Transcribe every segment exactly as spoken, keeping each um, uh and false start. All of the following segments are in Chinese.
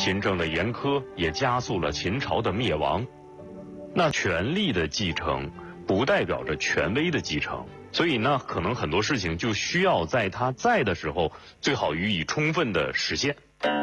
勤政的严苛也加速了秦朝的灭亡。那权力的继承不代表着权威的继承，所以呢，可能很多事情就需要在他在的时候，最好予以充分的实现。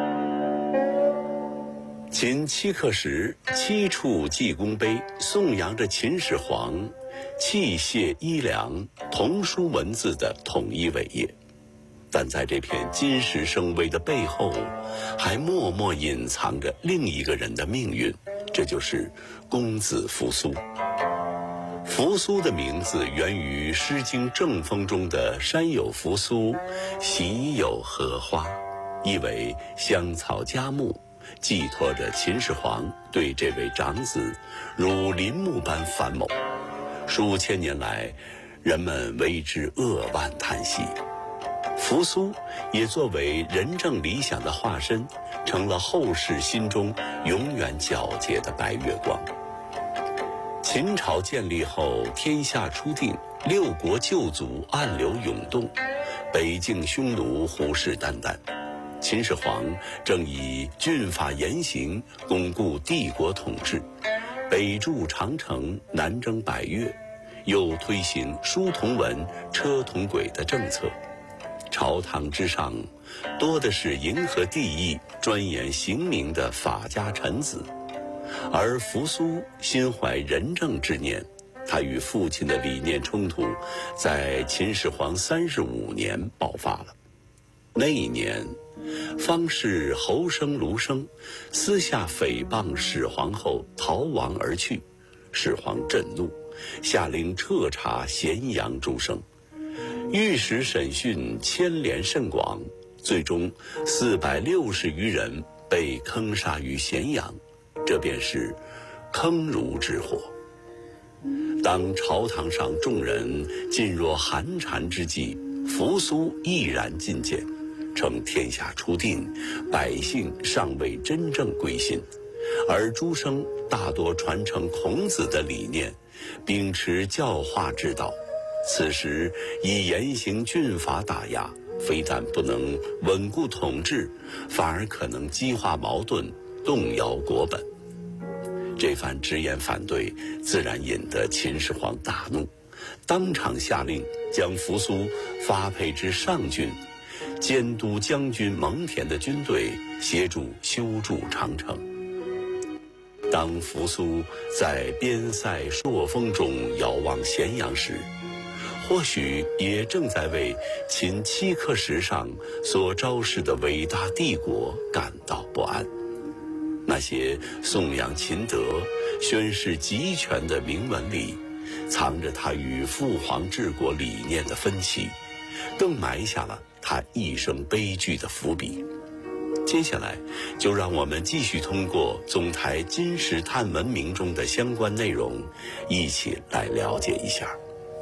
秦七刻石七处济功碑，颂扬着秦始皇器械衣粮、童书文字的统一伟业。但在这片金石生威的背后，还默默隐藏着另一个人的命运，这就是公子扶苏。扶苏的名字源于《诗经·正风》中的“山有扶苏，喜有荷花”，意为香草佳木，寄托着秦始皇对这位长子如林木般繁谋。数千年来，人们为之扼腕叹息。扶苏也作为仁政理想的化身，成了后世心中永远皎洁的白月光。秦朝建立后，天下初定，六国旧族暗流涌动，北境匈奴虎视眈眈。秦始皇正以峻法严刑巩固帝国统治，北筑长城，南征百越，又推行书同文、车同轨的政策。朝堂之上，多的是迎合帝意、钻研刑名的法家臣子，而扶苏心怀仁政之念，他与父亲的理念冲突，在秦始皇三十五年爆发了。那一年，方士侯生、卢生私下诽谤始皇后，逃亡而去。始皇震怒，下令彻查咸阳诸生。御史审讯牵连甚广，最终四百六十余人被坑杀于咸阳，这便是坑儒之祸。当朝堂上众人噤若寒蝉之际，扶苏毅然进谏，称天下初定，百姓尚未真正归心，而诸生大多传承孔子的理念，秉持教化之道。此时以严刑峻法打压，非但不能稳固统治，反而可能激化矛盾，动摇国本。这番直言反对，自然引得秦始皇大怒，当场下令将扶苏发配至上郡，监督将军蒙恬的军队，协助修筑长城。当扶苏在边塞朔风中遥望咸阳时，或许也正在为秦七刻石上所昭示的伟大帝国感到不安。那些颂扬秦德、宣示集权的铭文里，藏着他与父皇治国理念的分歧，更埋下了他一生悲剧的伏笔。接下来，就让我们继续通过总台金石探文明中的相关内容，一起来了解一下。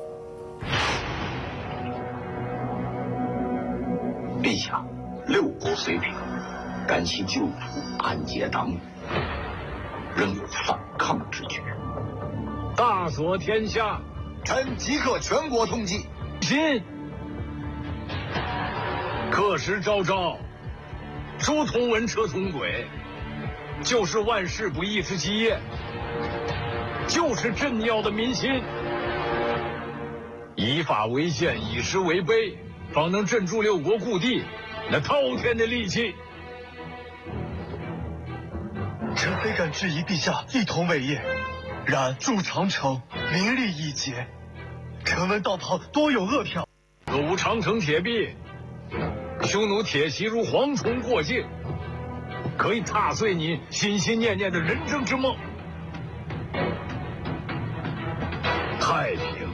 陛下，六国虽平，甘系旧土，安结党羽，仍有反抗之举。 大所天下， 臣即刻全国通缉。 信。刻石昭昭，书同文，车同轨，就是万事不易之基业，就是镇要的民心。以法为鉴，以实为碑，方能镇住六国故地那滔天的戾气。 臣非敢质疑陛下一统伟业，然筑长城，民力已竭，臣闻道旁多有恶条。 若无长城铁壁，匈奴铁骑如蝗虫过境，可以踏碎你心心念念的仁政之梦。太平